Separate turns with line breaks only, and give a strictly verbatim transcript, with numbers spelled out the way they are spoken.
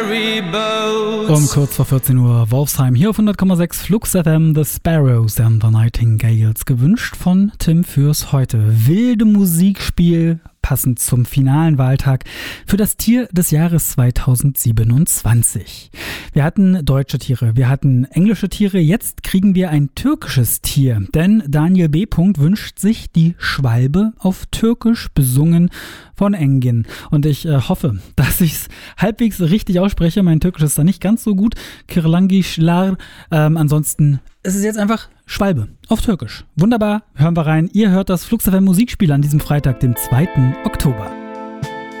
Um kurz vor vierzehn Uhr Wolfsheim hier auf hundert Komma sechs Flux F M, The Sparrows and the Nightingales, gewünscht von Tim fürs Heute. Wilde Musikspiel, passend zum finalen Wahltag für das Tier des Jahres zweitausendsiebenundzwanzig. Wir hatten deutsche Tiere, wir hatten englische Tiere, jetzt kriegen wir ein türkisches Tier, denn Daniel B. wünscht sich die Schwalbe auf Türkisch, besungen von Engin. Und ich äh, hoffe, dass ich es halbwegs richtig ausspreche. Mein Türkisch ist da nicht ganz so gut. Kirlangishlar. Ähm, ansonsten ist es jetzt einfach Schwalbe auf Türkisch. Wunderbar, hören wir rein. Ihr hört das Flux F M Musikspiel an diesem Freitag, dem zweiten Oktober.